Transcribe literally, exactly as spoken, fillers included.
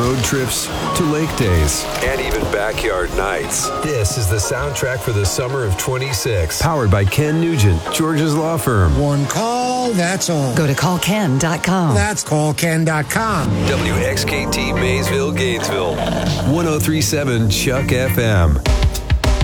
road trips to lake days. And even backyard nights. This is the soundtrack for the summer of twenty-six. Powered by Ken Nugent, George's Law Firm. One call, that's all. Go to call ken dot com. That's call ken dot com. W X K T Maysville, Gainesville. one oh three point seven Chuck F M.